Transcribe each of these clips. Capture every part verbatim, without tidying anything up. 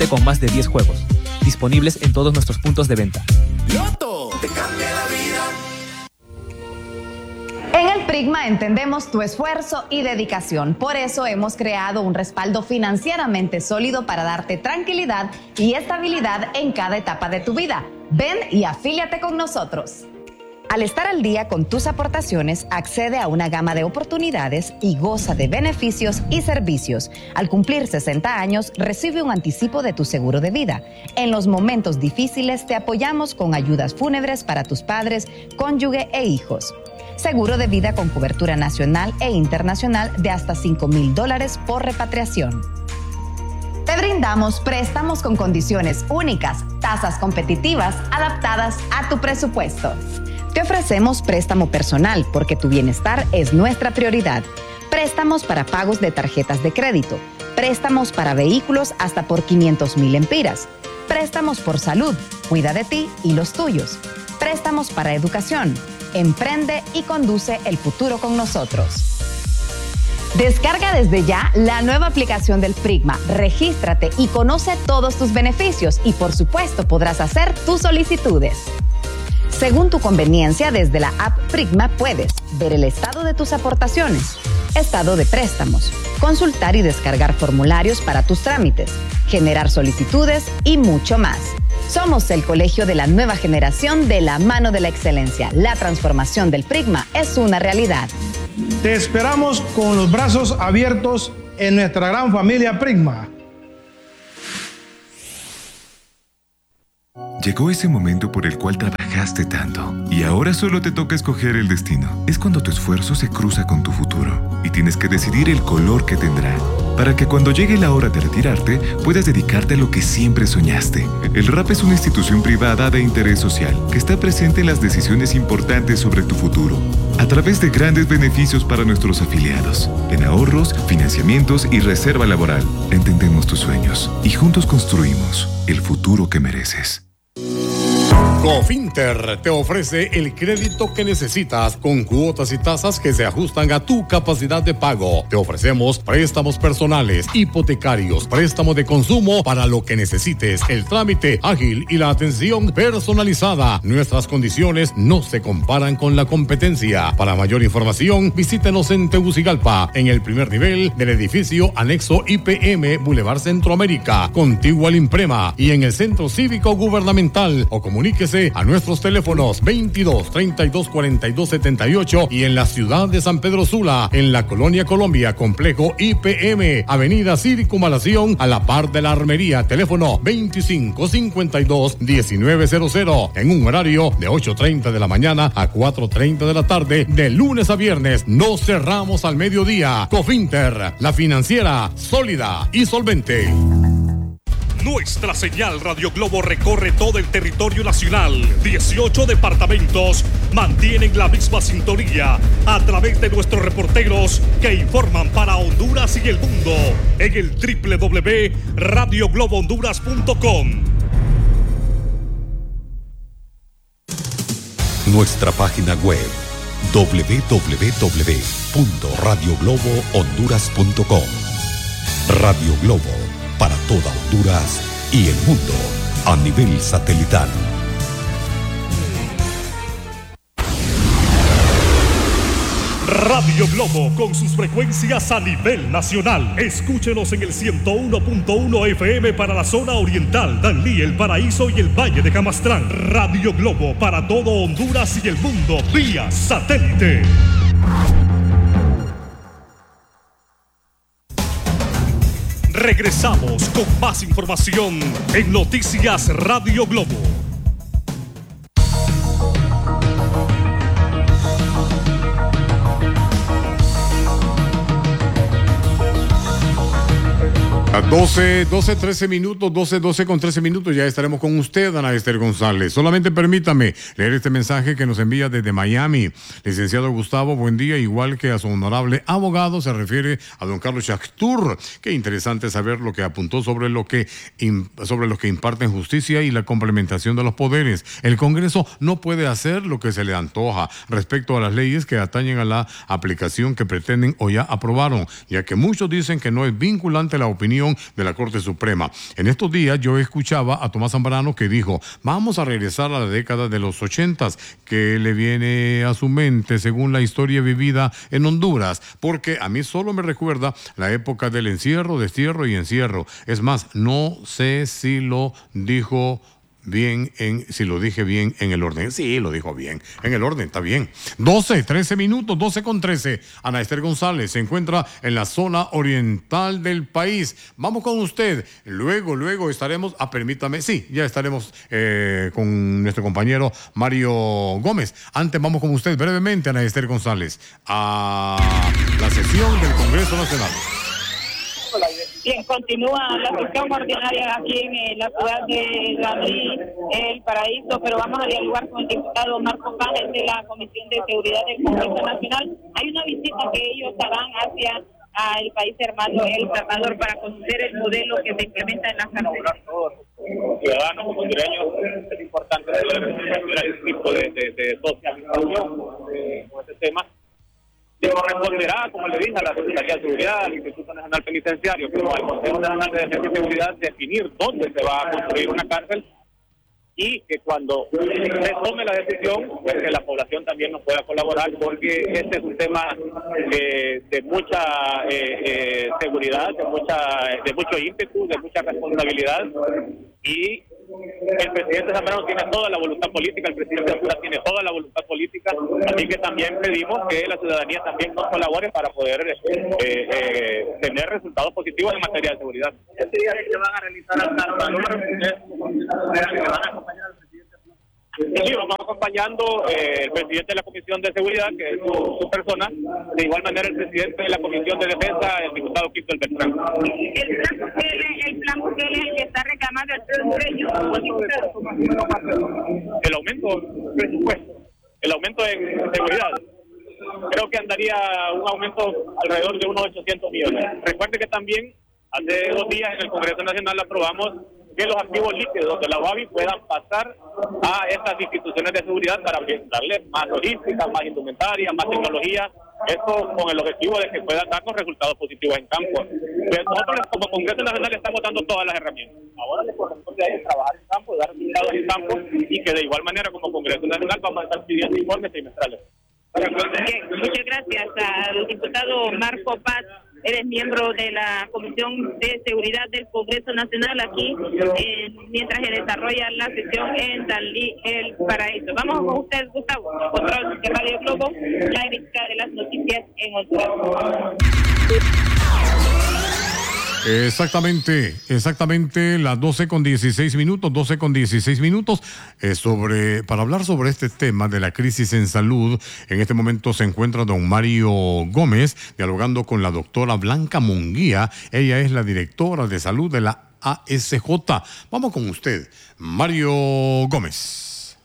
Diviértete con más de diez juegos, disponibles en todos nuestros puntos de venta. Loto te cambia la vida. En el Prigma entendemos tu esfuerzo y dedicación. Por eso hemos creado un respaldo financieramente sólido para darte tranquilidad y estabilidad en cada etapa de tu vida. Ven y afíliate con nosotros. Al estar al día con tus aportaciones, accede a una gama de oportunidades y goza de beneficios y servicios. Al cumplir sesenta años, recibe un anticipo de tu seguro de vida. En los momentos difíciles, te apoyamos con ayudas fúnebres para tus padres, cónyuge e hijos. Seguro de vida con cobertura nacional e internacional de hasta cinco mil dólares por repatriación. Te brindamos préstamos con condiciones únicas, tasas competitivas, adaptadas a tu presupuesto. Te ofrecemos préstamo personal porque tu bienestar es nuestra prioridad. Préstamos para pagos de tarjetas de crédito. Préstamos para vehículos hasta por quinientos mil empiras. Préstamos por salud. Cuida de ti y los tuyos. Préstamos para educación. Emprende y conduce el futuro con nosotros. Descarga desde ya la nueva aplicación del Prigma, regístrate y conoce todos tus beneficios y por supuesto podrás hacer tus solicitudes. Según tu conveniencia, desde la app Prigma puedes ver el estado de tus aportaciones, estado de préstamos, consultar y descargar formularios para tus trámites, generar solicitudes y mucho más. Somos el colegio de la nueva generación de la mano de la excelencia. La transformación del Prigma es una realidad. Te esperamos con los brazos abiertos en nuestra gran familia Prigma. Llegó ese momento por el cual trabajaste tanto y ahora solo te toca escoger el destino. Es cuando tu esfuerzo se cruza con tu futuro y tienes que decidir el color que tendrá para que cuando llegue la hora de retirarte puedas dedicarte a lo que siempre soñaste. El R A P es una institución privada de interés social que está presente en las decisiones importantes sobre tu futuro a través de grandes beneficios para nuestros afiliados, en ahorros, financiamientos y reserva laboral. Entendemos tus sueños y juntos construimos el futuro que mereces. Cofinter te ofrece el crédito que necesitas con cuotas y tasas que se ajustan a tu capacidad de pago. Te ofrecemos préstamos personales, hipotecarios, préstamo de consumo para lo que necesites, el trámite ágil y la atención personalizada. Nuestras condiciones no se comparan con la competencia. Para mayor información, visítenos en Tegucigalpa, en el primer nivel del edificio anexo I P M Boulevard Centroamérica, contiguo al Imprema, y en el Centro Cívico Gubernamental, o comuníquese a nuestros teléfonos veintidós, treinta y dos, cuarenta y dos, setenta y ocho y en la ciudad de San Pedro Sula, en la Colonia Colombia, complejo I P M, avenida Circunvalación, a la par de la Armería, teléfono veinticinco, cincuenta y dos, diecinueve cero cero, en un horario de ocho treinta de la mañana a cuatro treinta de la tarde, de lunes a viernes. No cerramos al mediodía. Cofinter, la financiera sólida y solvente. Nuestra señal Radio Globo recorre todo el territorio nacional. dieciocho departamentos mantienen la misma sintonía a través de nuestros reporteros que informan para Honduras y el mundo en el doble u doble u doble u punto radio globo honduras punto com. Nuestra página web doble u doble u doble u punto radio globo honduras punto com. Radio Globo, para toda Honduras y el mundo a nivel satelital. Radio Globo con sus frecuencias a nivel nacional. Escúchenos en el ciento uno punto uno F M para la zona oriental, Danlí, El Paraíso y el Valle de Camastrán. Radio Globo para todo Honduras y el mundo vía satélite. Regresamos con más información en Noticias Radio Globo. A doce, doce, trece minutos, doce, doce con trece minutos, ya estaremos con usted, Ana Esther González. Solamente permítame leer este mensaje que nos envía desde Miami. Licenciado Gustavo, buen día. Igual que a su honorable abogado, se refiere a don Carlos Shaktur. Qué interesante saber lo que apuntó sobre lo que, sobre los que imparten justicia y la complementación de los poderes. El Congreso no puede hacer lo que se le antoja respecto a las leyes que atañen a la aplicación que pretenden o ya aprobaron, ya que muchos dicen que no es vinculante la opinión opinión de la Corte Suprema. En estos días yo escuchaba a Tomás Zambrano que dijo, vamos a regresar a la década de los ochentas, que le viene a su mente según la historia vivida en Honduras, porque a mí solo me recuerda la época del encierro, destierro y encierro. Es más, no sé si lo dijo bien, en, si lo dije bien en el orden. Sí, lo dijo bien en el orden, está bien. doce, trece minutos, doce con trece. Ana Esther González se encuentra en la zona oriental del país. Vamos con usted. Luego, luego estaremos, ah, permítame, sí, ya estaremos eh, con nuestro compañero Mario Gómez. Antes vamos con usted brevemente, Ana Esther González, a la sesión del Congreso Nacional. Bien, continúa la sesión ordinaria aquí en eh, la ciudad de Madrid, El Paraíso, pero vamos a dialogar con el diputado Marco Paz de la Comisión de Seguridad del Congreso Nacional. Hay una visita que ellos harán hacia a el país hermano El Salvador para conocer el modelo que se implementa en las cárceles. Ciudadanos hondureños, es importante tener este tipo de, de, de socialización eh, con este tema. Se corresponderá, como le dije, a la Secretaría de Seguridad, al Instituto Nacional Penitenciario, pero al Consejo Nacional de Defensa y Seguridad definir dónde se va a construir una cárcel y que cuando se tome la decisión, pues que la población también nos pueda colaborar, porque este es un tema eh, de mucha eh, eh, seguridad, de mucha de mucho ímpetu, de mucha responsabilidad, y el presidente Zambrano tiene toda la voluntad política, el presidente Honduras tiene toda la voluntad política, así que también pedimos que la ciudadanía también nos colabore para poder eh, eh, tener resultados positivos en materia de seguridad. Este día se van a realizar hasta el van a acompañar al presidente. Sí, vamos acompañando eh, el presidente de la Comisión de Seguridad, que es su, su persona, de igual manera el presidente de la Comisión de Defensa, el diputado Quito El Beltrán. El plan Bukele, el plan Bukele es el que está reclamando el pueblo hondureño. El aumento del presupuesto, el aumento en seguridad, creo que andaría un aumento alrededor de unos ochocientos millones. Recuerde que también hace dos días en el Congreso Nacional aprobamos que los activos líquidos de la U A B I puedan pasar a estas instituciones de seguridad para darles más logística, más indumentaria, más tecnología, esto con el objetivo de que puedan darnos resultados positivos en campo. Pues nosotros como Congreso Nacional estamos dando todas las herramientas. Ahora les corresponde a ellos trabajar en campo, dar resultados en campo, y que de igual manera como Congreso Nacional vamos a estar pidiendo informes trimestrales. Bien, muchas gracias al diputado Marco Paz. Eres miembro de la Comisión de Seguridad del Congreso Nacional aquí, eh, mientras se desarrolla la sesión en Dalí, El Paraíso. Vamos con usted, Gustavo, control de Radio Globo, la crítica de las noticias en Honduras. Exactamente, exactamente las doce con dieciséis minutos, doce con dieciséis minutos, eh, sobre, para hablar sobre este tema de la crisis en salud. En este momento se encuentra don Mario Gómez dialogando con la doctora Blanca Munguía. Ella es la directora de salud de la A S J. Vamos con usted, Mario Gómez.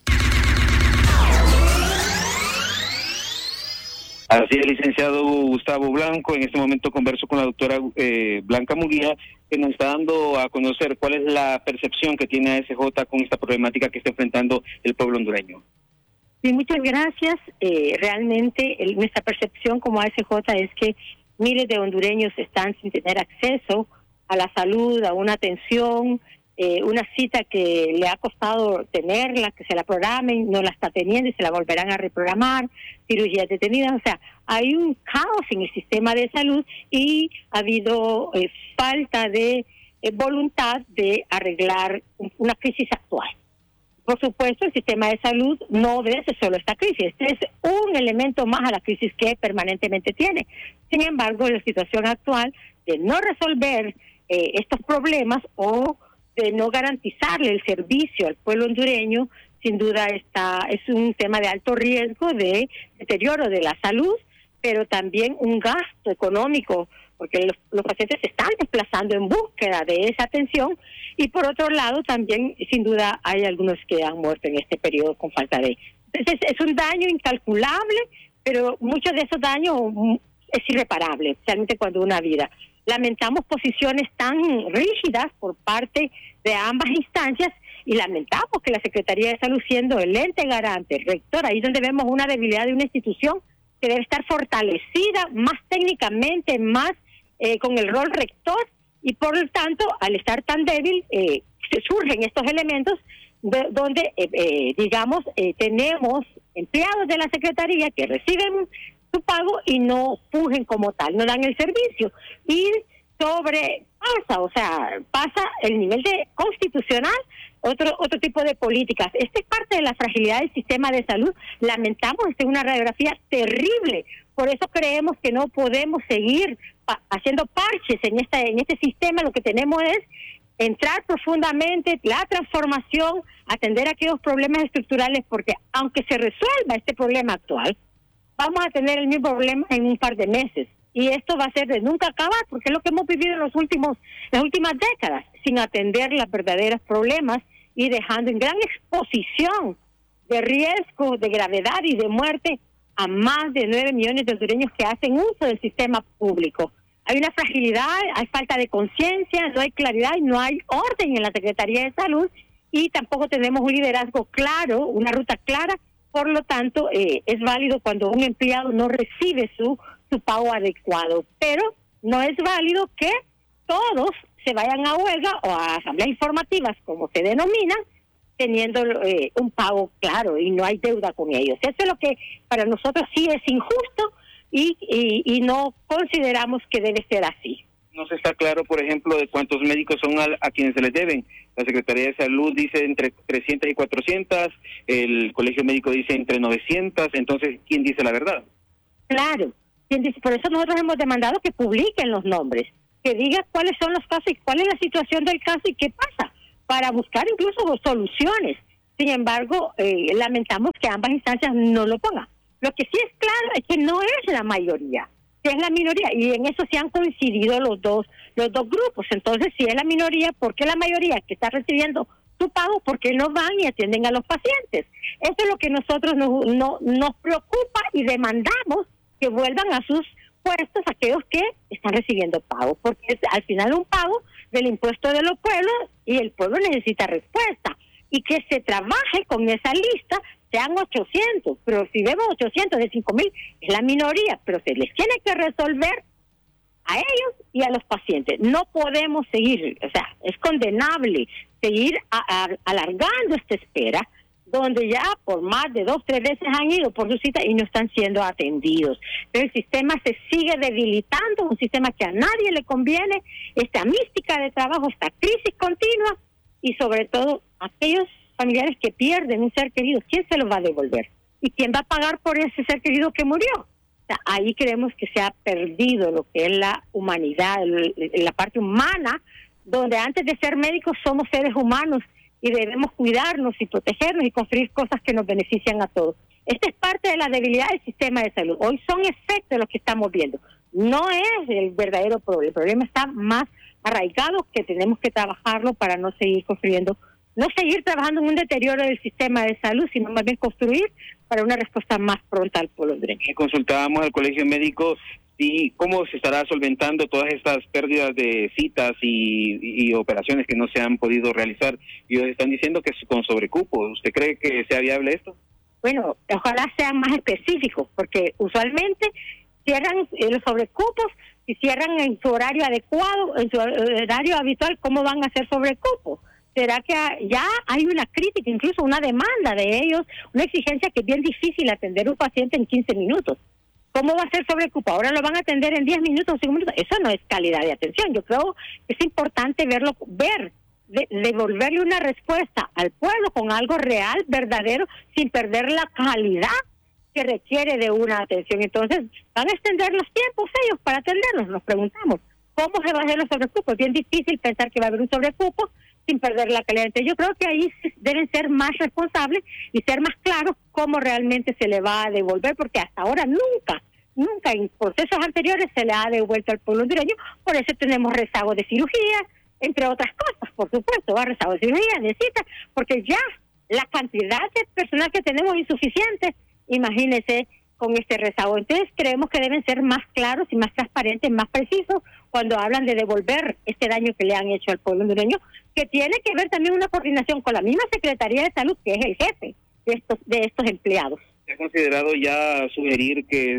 Así es, licenciado Gustavo Blanco. En este momento converso con la doctora eh, Blanca Munguía, que nos está dando a conocer cuál es la percepción que tiene A S J con esta problemática que está enfrentando el pueblo hondureño. Sí, muchas gracias. Eh, realmente el, nuestra percepción como A S J es que miles de hondureños están sin tener acceso a la salud, a una atención, eh, una cita que le ha costado tenerla, que se la programen, no la está teniendo y se la volverán a reprogramar, cirugías detenidas. O sea, hay un caos en el sistema de salud y ha habido eh, falta de eh, voluntad de arreglar una crisis actual. Por supuesto, el sistema de salud no obedece solo a esta crisis. Este es un elemento más a la crisis que permanentemente tiene. Sin embargo, la situación actual de no resolver eh, estos problemas o de no garantizarle el servicio al pueblo hondureño, sin duda está es un tema de alto riesgo de deterioro de la salud, pero también un gasto económico, porque los, los pacientes se están desplazando en búsqueda de esa atención, y por otro lado también, sin duda, hay algunos que han muerto en este periodo con falta de... Entonces es un daño incalculable, pero muchos de esos daños es irreparable, especialmente cuando una vida. Lamentamos posiciones tan rígidas por parte de ambas instancias y lamentamos que la Secretaría de Salud, siendo el ente garante, el rector, ahí donde vemos una debilidad de una institución que debe estar fortalecida más técnicamente, más eh, con el rol rector, y por lo tanto, al estar tan débil, eh, se surgen estos elementos de, donde, eh, eh, digamos, eh, tenemos empleados de la Secretaría que reciben su pago y no fungen como tal, no dan el servicio. Y sobrepasa, o sea, pasa el nivel de constitucional, otro otro tipo de políticas. Esta es parte de la fragilidad del sistema de salud. Lamentamos, esta es una radiografía terrible. Por eso creemos que no podemos seguir pa- haciendo parches en esta en este sistema. Lo que tenemos es entrar profundamente, la transformación, atender aquellos problemas estructurales, porque aunque se resuelva este problema actual, vamos a tener el mismo problema en un par de meses. Y esto va a ser de nunca acabar, porque es lo que hemos vivido en los últimos, las últimas décadas, sin atender los verdaderos problemas y dejando en gran exposición de riesgo, de gravedad y de muerte a más de nueve millones de hondureños que hacen uso del sistema público. Hay una fragilidad, hay falta de conciencia, no hay claridad y no hay orden en la Secretaría de Salud, y tampoco tenemos un liderazgo claro, una ruta clara. Por lo tanto, eh, es válido cuando un empleado no recibe su su pago adecuado, pero no es válido que todos se vayan a huelga o a asambleas informativas, como se denominan, teniendo eh, un pago claro y no hay deuda con ellos. Eso es lo que para nosotros sí es injusto y, y, y no consideramos que debe ser así. No se está claro, por ejemplo, de cuántos médicos son a, a quienes se les deben. La Secretaría de Salud dice entre trescientas y cuatrocientas, el Colegio Médico dice entre novecientas, entonces, ¿quién dice la verdad? Claro. Por eso nosotros hemos demandado que publiquen los nombres, que digan cuáles son los casos y cuál es la situación del caso y qué pasa, para buscar incluso soluciones. Sin embargo, eh, lamentamos que ambas instancias no lo pongan. Lo que sí es claro es que no es la mayoría, que es la minoría, y en eso sí han coincidido los dos los dos grupos. Entonces, si es la minoría, ¿por qué la mayoría que está recibiendo su pago, por qué no van y atienden a los pacientes? Eso es lo que nosotros nos, no, nos preocupa y demandamos que vuelvan a sus puestos aquellos que están recibiendo pago, porque es al final un pago del impuesto de los pueblos y el pueblo necesita respuesta, y que se trabaje con esa lista, sean ochocientos, pero si vemos ochocientos de cinco mil, es la minoría, pero se les tiene que resolver a ellos y a los pacientes. No podemos seguir, o sea, es condenable seguir a, a, alargando esta espera, donde ya por más de dos, tres veces han ido por su cita y no están siendo atendidos. Pero el sistema se sigue debilitando, un sistema que a nadie le conviene, esta mística de trabajo, esta crisis continua, y sobre todo aquellos familiares que pierden un ser querido, ¿quién se los va a devolver? ¿Y quién va a pagar por ese ser querido que murió? O sea, ahí creemos que se ha perdido lo que es la humanidad, la parte humana, donde antes de ser médicos somos seres humanos, y debemos cuidarnos y protegernos y construir cosas que nos benefician a todos. Esta es parte de la debilidad del sistema de salud. Hoy son efectos de lo que estamos viendo. No es el verdadero problema. El problema está más arraigado, que tenemos que trabajarlo para no seguir construyendo, no seguir trabajando en un deterioro del sistema de salud, sino más bien construir para una respuesta más pronta al pueblo hondureño. Consultábamos al Colegio Médico y cómo se estará solventando todas estas pérdidas de citas y, y operaciones que no se han podido realizar. Y ellos están diciendo que es con sobrecupo. ¿Usted cree que sea viable esto? Bueno, ojalá sean más específicos, porque usualmente cierran eh, los sobrecupos, si cierran en su horario adecuado, en su horario habitual, ¿cómo van a hacer sobrecupos? ¿Será que ya hay una crítica, incluso una demanda de ellos, una exigencia que es bien difícil atender a un paciente en quince minutos? ¿Cómo va a ser sobrecupo? Ahora lo van a atender en diez minutos o cinco minutos. Eso no es calidad de atención. Yo creo que es importante verlo, ver, de, devolverle una respuesta al pueblo con algo real, verdadero, sin perder la calidad que requiere de una atención. Entonces, van a extender los tiempos ellos para atendernos. Nos preguntamos, ¿cómo se va a hacer los sobrecupos? Es bien difícil pensar que va a haber un sobrecupo sin perder la calidad. Entonces, yo creo que ahí deben ser más responsables y ser más claros cómo realmente se le va a devolver, porque hasta ahora nunca, nunca en procesos anteriores se le ha devuelto al pueblo hondureño. Por eso tenemos rezago de cirugía, entre otras cosas, por supuesto, va rezago de cirugía, necesita, porque ya la cantidad de personal que tenemos es insuficiente, imagínense con este rezago. Entonces creemos que deben ser más claros y más transparentes, más precisos cuando hablan de devolver este daño que le han hecho al pueblo hondureño, que tiene que ver también una coordinación con la misma Secretaría de Salud, que es el jefe de estos de estos empleados. ¿Se ha considerado ya sugerir que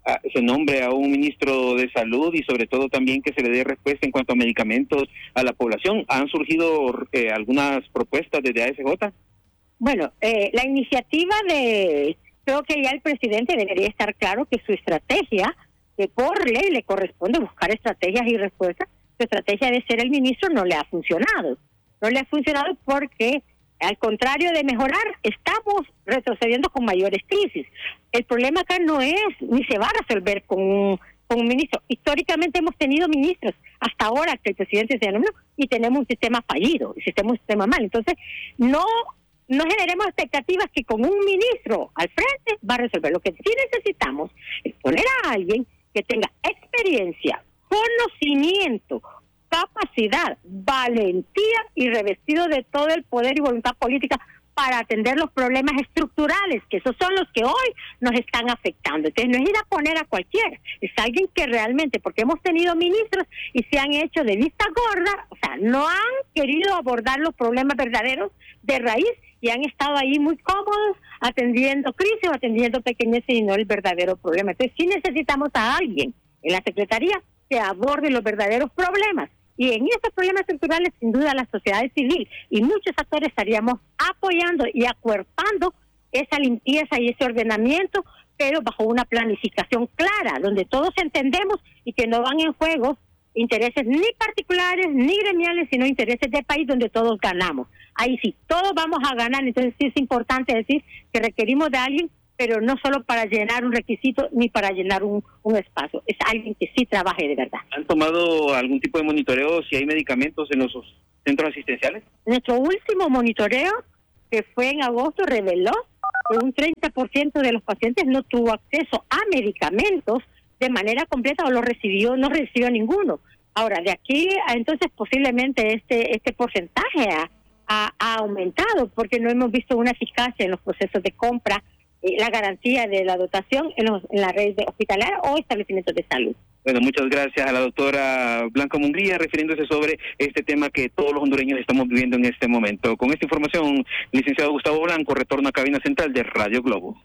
a, se nombre a un ministro de salud y sobre todo también que se le dé respuesta en cuanto a medicamentos a la población. ¿Han surgido eh, algunas propuestas desde A S J? Bueno, eh, la iniciativa de, creo que ya el presidente debería estar claro que su estrategia, que por ley le corresponde buscar estrategias y respuestas, su estrategia de ser el ministro no le ha funcionado. No le ha funcionado porque, al contrario de mejorar, estamos retrocediendo con mayores crisis. El problema acá no es, ni se va a resolver con un, con un ministro. Históricamente hemos tenido ministros, hasta ahora que el presidente se nombró, y tenemos un sistema fallido, y tenemos un sistema mal. Entonces, no, no generemos expectativas que con un ministro al frente va a resolver. Lo que sí necesitamos es poner a alguien que tenga experiencia, conocimiento, capacidad, valentía y revestido de todo el poder y voluntad política para atender los problemas estructurales, que esos son los que hoy nos están afectando. Entonces no es ir a poner a cualquiera, es alguien que realmente, porque hemos tenido ministros y se han hecho de vista gorda, o sea, no han querido abordar los problemas verdaderos de raíz y han estado ahí muy cómodos atendiendo crisis o atendiendo pequeñeces y no el verdadero problema. Entonces sí necesitamos a alguien en la Secretaría que aborde los verdaderos problemas. Y en esos problemas estructurales, sin duda, la sociedad civil y muchos actores estaríamos apoyando y acuerpando esa limpieza y ese ordenamiento, pero bajo una planificación clara, donde todos entendemos y que no van en juego intereses ni particulares ni gremiales, sino intereses de país donde todos ganamos. Ahí sí, todos vamos a ganar. Entonces sí es importante decir que requerimos de alguien, pero no solo para llenar un requisito ni para llenar un, un espacio. Es alguien que sí trabaje de verdad. ¿Han tomado algún tipo de monitoreo si hay medicamentos en los centros asistenciales? Nuestro último monitoreo, que fue en agosto, reveló que un treinta por ciento de los pacientes no tuvo acceso a medicamentos de manera completa o lo recibió, no recibió ninguno. Ahora, de aquí a entonces posiblemente este este porcentaje ha, ha, ha aumentado porque no hemos visto una eficacia en los procesos de compra, la garantía de la dotación en, los, en la red de hospitalaria o establecimientos de salud. Bueno, muchas gracias a la doctora Blanca Munguía refiriéndose sobre este tema que todos los hondureños estamos viviendo en este momento. Con esta información, licenciado Gustavo Blanco, retorno a cabina central de Radio Globo.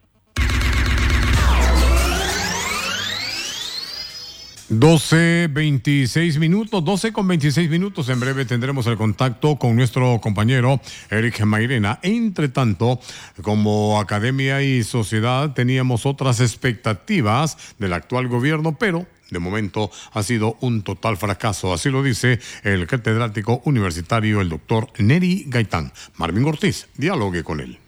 doce veintiséis minutos, doce con veintiséis minutos. En breve tendremos el contacto con nuestro compañero Eric Mairena. Entre tanto, como academia y sociedad teníamos otras expectativas del actual gobierno, pero de momento ha sido un total fracaso. Así lo dice el catedrático universitario, el doctor Neri Gaitán. Marvin Ortiz, dialogue con él.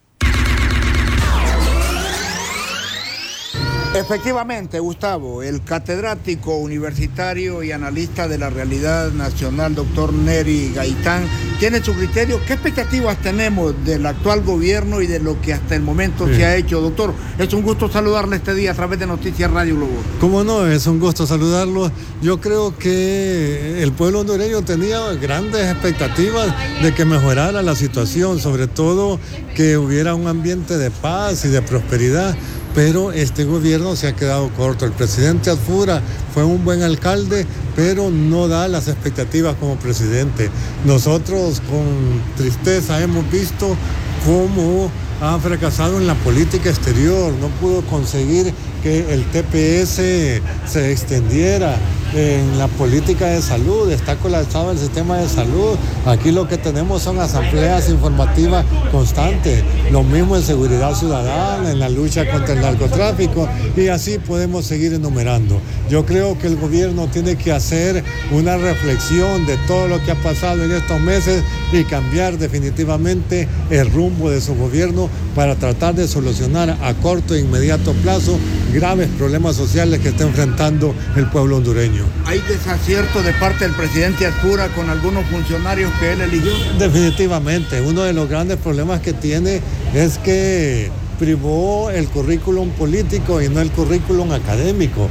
Efectivamente, Gustavo, el catedrático universitario y analista de la realidad nacional, doctor Neri Gaitán, tiene su criterio. ¿Qué expectativas tenemos del actual gobierno y de lo que hasta el momento sí. se ha hecho? Doctor, es un gusto saludarle este día a través de Noticias Radio Globo. Cómo no, es un gusto saludarlo. Yo creo que el pueblo hondureño tenía grandes expectativas de que mejorara la situación, sobre todo que hubiera un ambiente de paz y de prosperidad. Pero este gobierno se ha quedado corto. El presidente Adfura fue un buen alcalde, pero no da las expectativas como presidente. Nosotros con tristeza hemos visto cómo ha fracasado en la política exterior, no pudo conseguir que el T P S se extendiera. En la política de salud está colapsado el sistema de salud. Aquí lo que tenemos son asambleas informativas constantes, lo mismo en seguridad ciudadana, en la lucha contra el narcotráfico, y así podemos seguir enumerando. Yo creo que el gobierno tiene que hacer una reflexión de todo lo que ha pasado en estos meses y cambiar definitivamente el rumbo de su gobierno para tratar de solucionar a corto e inmediato plazo graves problemas sociales que está enfrentando el pueblo hondureño. ¿Hay desacierto de parte del presidente Adfura con algunos funcionarios que él eligió? Definitivamente. Uno de los grandes problemas que tiene es que privó el currículum político y no el currículum académico.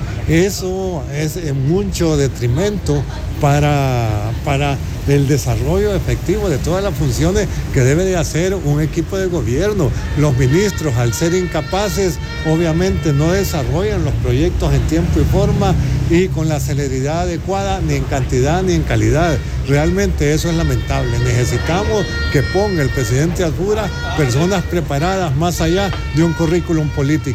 Eso es en mucho detrimento para, para el desarrollo efectivo de todas las funciones que debe de hacer un equipo de gobierno. Los ministros, al ser incapaces, obviamente no desarrollan los proyectos en tiempo y forma y con la celeridad adecuada, ni en cantidad ni en calidad. Realmente eso es lamentable. Necesitamos que ponga el presidente Adfura personas preparadas más allá de un currículum político.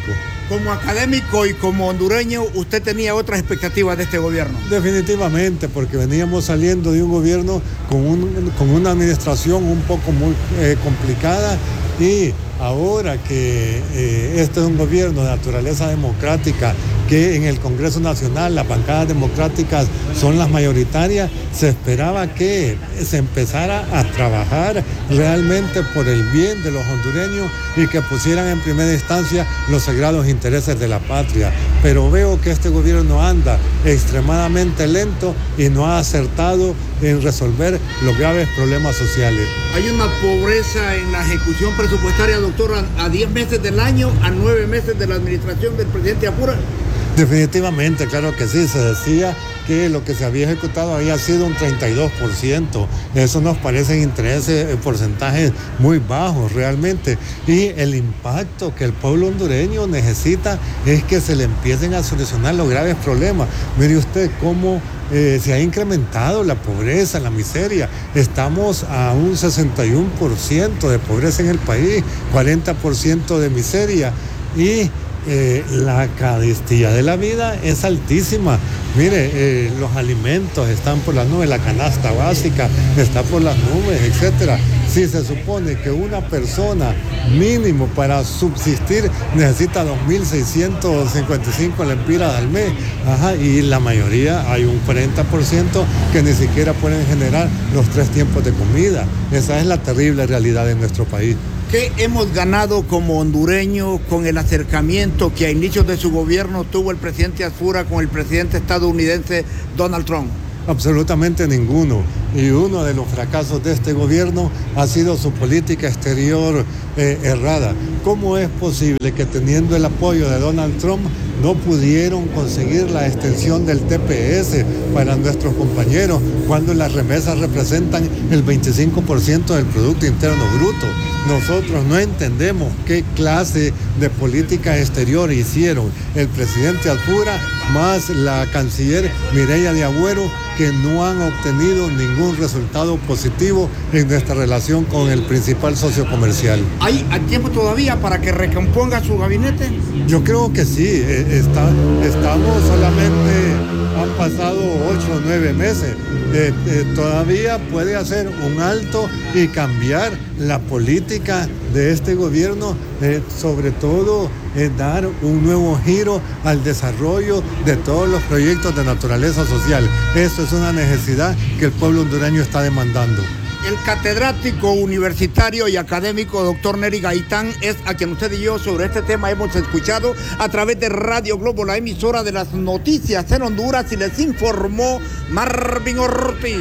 Como académico y como hondureño, ¿usted tenía otras expectativas de este gobierno? Definitivamente, porque veníamos saliendo de un gobierno con, un, con una administración un poco muy eh, complicada, y ahora que eh, este es un gobierno de naturaleza democrática, que en el Congreso Nacional las bancadas democráticas son las mayoritarias, se esperaba que se empezara a trabajar realmente por el bien de los hondureños y que pusieran en primera instancia los sagrados intereses de la patria. Pero veo que este gobierno anda extremadamente lento y no ha acertado en resolver los graves problemas sociales. Hay una pobreza en la ejecución presupuestaria, doctor, a diez meses del año, a nueve meses de la administración del presidente Apura. Definitivamente, claro que sí. Se decía que lo que se había ejecutado había sido un treinta y dos por ciento. Eso nos parecen intereses, porcentajes muy bajos realmente. Y el impacto que el pueblo hondureño necesita es que se le empiecen a solucionar los graves problemas. Mire usted cómo eh, se ha incrementado la pobreza, la miseria. Estamos a un sesenta y uno por ciento de pobreza en el país, cuarenta por ciento de miseria, y Eh, la carestía de la vida es altísima. Mire, eh, los alimentos están por las nubes, la canasta básica está por las nubes, etcétera. Si se supone que una persona mínimo para subsistir necesita dos mil seiscientos cincuenta y cinco lempiras al mes, ajá, y la mayoría, hay un cuarenta por ciento que ni siquiera pueden generar los tres tiempos de comida. Esa es la terrible realidad de nuestro país. ¿Qué hemos ganado como hondureños con el acercamiento que a inicios de su gobierno tuvo el presidente Apura con el presidente estadounidense Donald Trump? Absolutamente ninguno. Y uno de los fracasos de este gobierno ha sido su política exterior eh, errada. ¿Cómo es posible que teniendo el apoyo de Donald Trump no pudieron conseguir la extensión del T P S para nuestros compañeros cuando las remesas representan el veinticinco por ciento del Producto Interno Bruto? Nosotros no entendemos qué clase de política exterior hicieron el presidente Apura más la canciller Mireya de Agüero, que no han obtenido ningún resultado positivo en nuestra relación con el principal socio comercial. ¿Hay tiempo todavía para que recomponga su gabinete? Yo creo que sí. Está, estamos solamente, han pasado ocho o nueve meses. Eh, eh, todavía puede hacer un alto y cambiar la política de este gobierno, eh, sobre todo eh, dar un nuevo giro al desarrollo de todos los proyectos de naturaleza social. Eso es una necesidad que el pueblo hondureño está demandando. El catedrático universitario y académico doctor Nery Gaitán es a quien usted y yo sobre este tema hemos escuchado a través de Radio Globo, la emisora de las noticias en Honduras, y les informó Marvin Ortiz.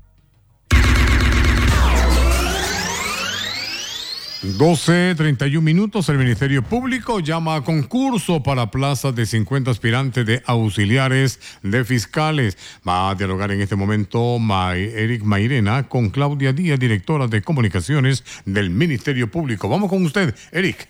doce treinta y un minutos, el Ministerio Público llama a concurso para plazas de cincuenta aspirantes de auxiliares de fiscales. Va a dialogar en este momento May, Eric Mairena con Claudia Díaz, directora de comunicaciones del Ministerio Público. Vamos con usted, Eric.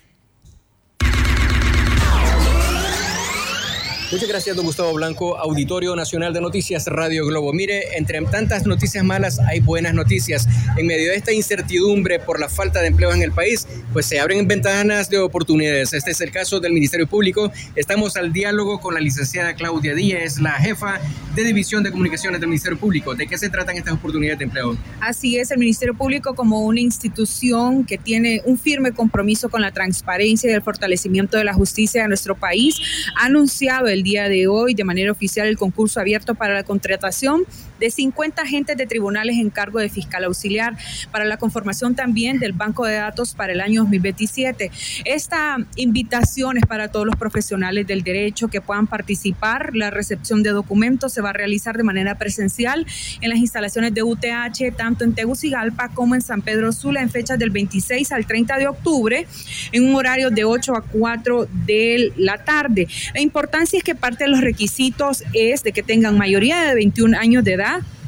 Muchas gracias, don Gustavo Blanco. Auditorio Nacional de Noticias, Radio Globo. Mire, entre tantas noticias malas hay buenas noticias. En medio de esta incertidumbre por la falta de empleo en el país, pues se abren ventanas de oportunidades. Este es el caso del Ministerio Público. Estamos al diálogo con la licenciada Claudia Díaz, la jefa de División de Comunicaciones del Ministerio Público. ¿De qué se tratan estas oportunidades de empleo? Así es, el Ministerio Público, como una institución que tiene un firme compromiso con la transparencia y el fortalecimiento de la justicia de nuestro país, ha anunciado el día de hoy de manera oficial el concurso abierto para la contratación de cincuenta agentes de tribunales en cargo de fiscal auxiliar, para la conformación también del banco de datos para el año dos mil veintisiete. Esta invitación es para todos los profesionales del derecho que puedan participar. La recepción de documentos se va a realizar de manera presencial en las instalaciones de U T H, tanto en Tegucigalpa como en San Pedro Sula, en fechas del veintiséis al treinta de octubre, en un horario de ocho a cuatro de la tarde. La importancia es que parte de los requisitos es de que tengan mayoría de veintiún años de edad,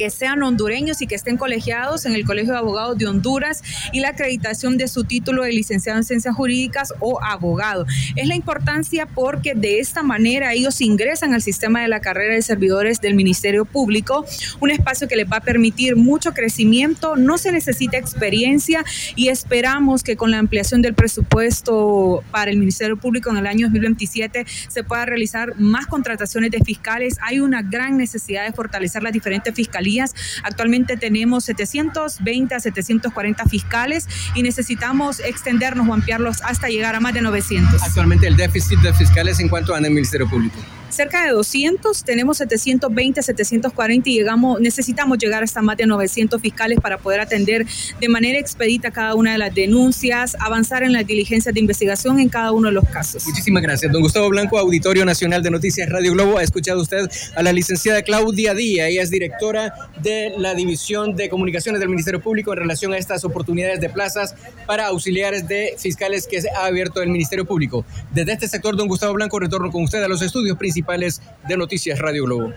que sean hondureños y que estén colegiados en el Colegio de Abogados de Honduras y la acreditación de su título de licenciado en Ciencias Jurídicas o abogado. Es la importancia porque de esta manera ellos ingresan al sistema de la carrera de servidores del Ministerio Público, un espacio que les va a permitir mucho crecimiento, no se necesita experiencia y esperamos que con la ampliación del presupuesto para el Ministerio Público en el año dos mil veintisiete se pueda realizar más contrataciones de fiscales. Hay una gran necesidad de fortalecer las diferentes fiscalías. Actualmente tenemos setecientos veinte a setecientos cuarenta fiscales y necesitamos extendernos o ampliarlos hasta llegar a más de novecientos. Actualmente el déficit de fiscales, ¿en cuánto anda en el Ministerio Público? Cerca de doscientos, tenemos setecientos veinte, setecientos cuarenta y llegamos, necesitamos llegar hasta más de novecientos fiscales para poder atender de manera expedita cada una de las denuncias, avanzar en las diligencias de investigación en cada uno de los casos. Muchísimas gracias. Don Gustavo Blanco, Auditorio Nacional de Noticias Radio Globo. Ha escuchado usted a la licenciada Claudia Díaz. Ella es directora de la División de Comunicaciones del Ministerio Público en relación a estas oportunidades de plazas para auxiliares de fiscales que ha abierto el Ministerio Público. Desde este sector, don Gustavo Blanco, retorno con usted a los estudios principales de Noticias Radio Globo.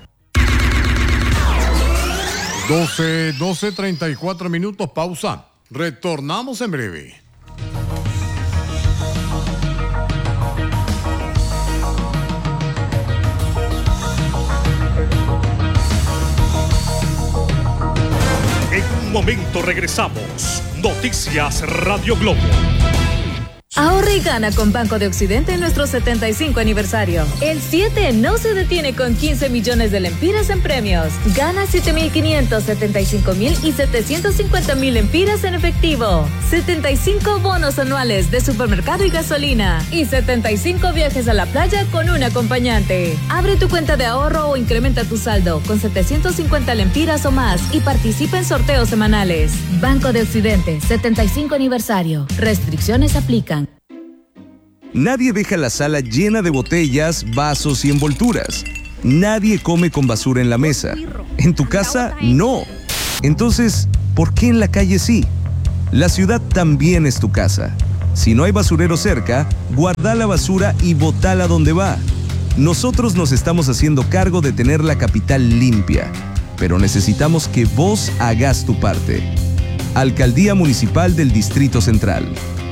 doce, doce, treinta y cuatro minutos, pausa. Retornamos en breve. En un momento regresamos. Noticias Radio Globo. Ahorra y gana con Banco de Occidente en nuestro setenta y cinco aniversario. El siete no se detiene con quince millones de lempiras en premios. Gana siete mil quinientos, setenta y cinco mil y setecientos cincuenta mil lempiras en efectivo. setenta y cinco bonos anuales de supermercado y gasolina. Y setenta y cinco viajes a la playa con un acompañante. Abre tu cuenta de ahorro o incrementa tu saldo con setecientos cincuenta lempiras o más y participa en sorteos semanales. Banco de Occidente, setenta y cinco aniversario. Restricciones aplican. Nadie deja la sala llena de botellas, vasos y envolturas. Nadie come con basura en la mesa. En tu casa, no. Entonces, ¿por qué en la calle sí? La ciudad también es tu casa. Si no hay basurero cerca, guarda la basura y botala donde va. Nosotros nos estamos haciendo cargo de tener la capital limpia, pero necesitamos que vos hagas tu parte. Alcaldía Municipal del Distrito Central.